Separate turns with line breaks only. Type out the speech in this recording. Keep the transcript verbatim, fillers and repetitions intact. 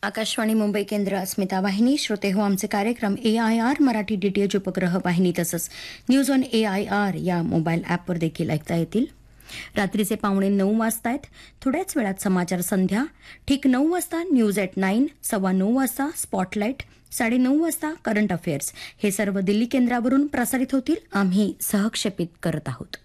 आकाशवाणी मुंबई केंद्र अस्मिता वाहिनी. श्रोते हो, आमचे कार्यक्रम ए आय आर मराठी डीटीएच उपग्रह वाहिनी तसंच news on A I R या मोबाईल ॲपवर देखील ऐकता येतील. रात्रीचे पावणे नऊ वाजतायत. थोड्याच वेळात समाचार संध्या, ठीक नऊ वाजता न्यूज एट नाईन, सव्वा नऊ वाजता स्पॉटलाईट, साडेनऊ वाजता करंट अफेअर्स हे सर्व दिल्ली केंद्रावरून प्रसारित होतील. आम्ही सहक्षेपित करत आहोत.